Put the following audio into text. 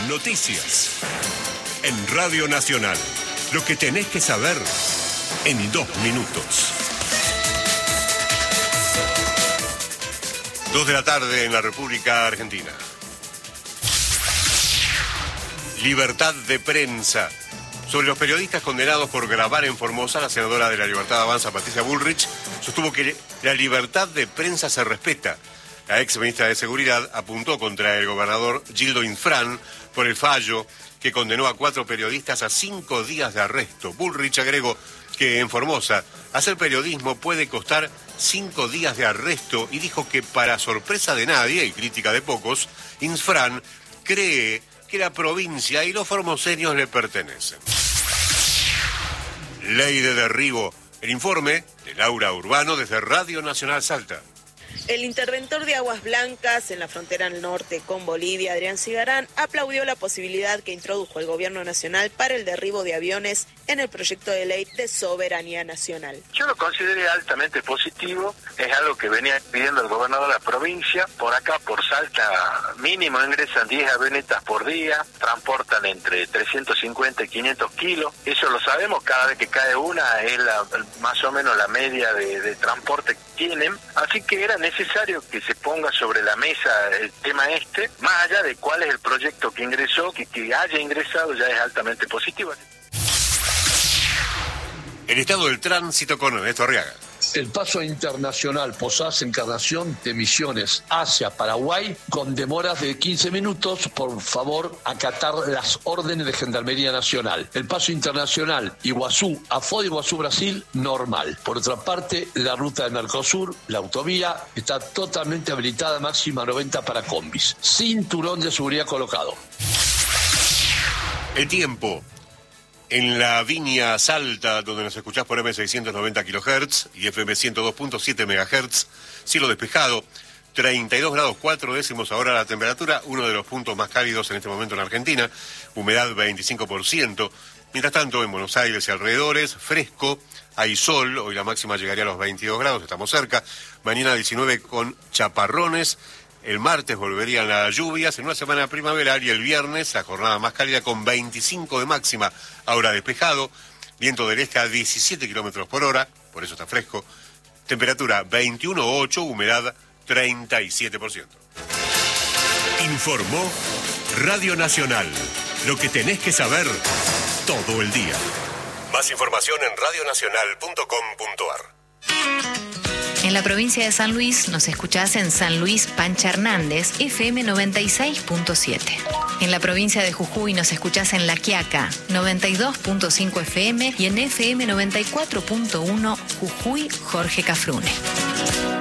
Noticias. En Radio Nacional. Lo que tenés que saber en 2 minutos. 2 de la tarde en la República Argentina. Libertad de prensa. Sobre los periodistas condenados por grabar en Formosa, la senadora de la Libertad Avanza, Patricia Bullrich, sostuvo que la libertad de prensa se respeta. La ex ministra de Seguridad apuntó contra el gobernador Gildo Infran por el fallo que condenó a 4 periodistas a 5 días de arresto. Bullrich agregó que en Formosa hacer periodismo puede costar 5 días de arresto y dijo que para sorpresa de nadie y crítica de pocos, Infran cree que la provincia y los formoseños le pertenecen. Ley de derribo. El informe de Laura Urbano desde Radio Nacional Salta. El interventor de Aguas Blancas en la frontera norte con Bolivia, Adrián Cigarán, aplaudió la posibilidad que introdujo el gobierno nacional para el derribo de aviones en el proyecto de ley de soberanía nacional. Yo lo consideré altamente positivo, es algo que venía pidiendo el gobernador de la provincia. Por acá, por Salta, mínimo ingresan 10 avionetas por día, transportan entre 350 y 500 kilos. Eso lo sabemos, cada vez que cae una es más o menos la media de transporte que tienen. Así que era necesario que se ponga sobre la mesa el tema más allá de cuál es el proyecto que ingresó, que haya ingresado ya es altamente positivo. El estado del tránsito con Ernesto Arriaga. El paso internacional Posadas Encarnación de Misiones hacia Paraguay con demoras de 15 minutos, por favor, acatar las órdenes de Gendarmería Nacional. El paso internacional Iguazú a Foz de Iguazú, Brasil, normal. Por otra parte, la ruta de Mercosur, la autovía, está totalmente habilitada, máxima 90 para combis. Cinturón de seguridad colocado. El tiempo. En la Viña Salta, donde nos escuchás por M690 kHz y FM 102.7 MHz, cielo despejado, 32 grados 4 décimos ahora la temperatura, uno de los puntos más cálidos en este momento en Argentina, humedad 25%. Mientras tanto, en Buenos Aires y alrededores, fresco, hay sol, hoy la máxima llegaría a los 22 grados, estamos cerca, mañana 19 con chaparrones. El martes volverían las lluvias en una semana primaveral y el viernes la jornada más cálida con 25 de máxima, ahora despejado, viento del este a 17 kilómetros por hora, por eso está fresco, temperatura 21,8, humedad 37%. Informó Radio Nacional, lo que tenés que saber todo el día. Más información en radionacional.com.ar. En la provincia de San Luis nos escuchás en San Luis Pancha Hernández, FM 96.7. En la provincia de Jujuy nos escuchás en La Quiaca, 92.5 FM y en FM 94.1 Jujuy Jorge Cafrune.